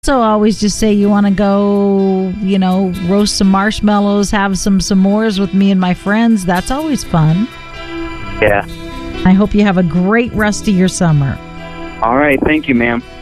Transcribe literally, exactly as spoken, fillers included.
So always just say you want to go, you know, roast some marshmallows, have some s'mores with me and my friends. That's always fun. Yeah. I hope you have a great rest of your summer. All right. Thank you, ma'am.